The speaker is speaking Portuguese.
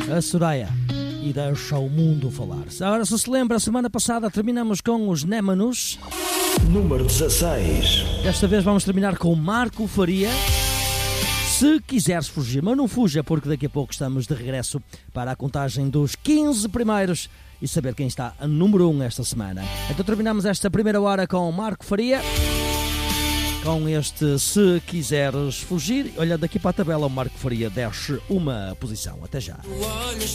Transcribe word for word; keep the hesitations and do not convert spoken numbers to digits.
a Soraya e deixa o mundo falar. Agora, se se lembra, a semana passada terminamos com os Némanos. Número dezasseis. Desta vez vamos terminar com o Marco Faria. Se quiseres fugir, mas não fuja, porque daqui a pouco estamos de regresso para a contagem dos quinze primeiros e saber quem está a número um esta semana. Então terminamos esta primeira hora com o Marco Faria, com este Se Quiseres Fugir. Olha, daqui para a tabela o Marco Faria desce uma posição. Até já. Olhas